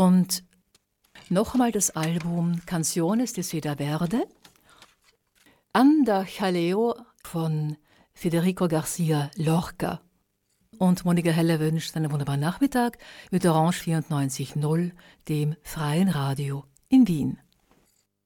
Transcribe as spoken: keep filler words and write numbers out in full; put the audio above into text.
Und noch einmal das Album Canciones de Ciudad Verde, Anda Jaleo von Federico Garcia Lorca. Und Monika Heller wünscht einen wunderbaren Nachmittag mit Orange vierundneunzig Komma null, dem freien Radio in Wien.